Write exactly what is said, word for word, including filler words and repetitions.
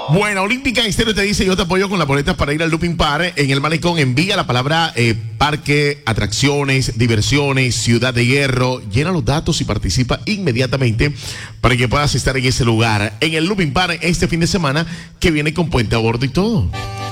Bueno, Olímpica Estéreo te dice: yo te apoyo con las boletas para ir al Looping Park en el Malecón. Envía la palabra eh, parque, atracciones, diversiones, Ciudad de Hierro. Llena los datos y participa inmediatamente para que puedas estar en ese lugar. En el Looping Park este fin de semana, que viene con puente a bordo y todo.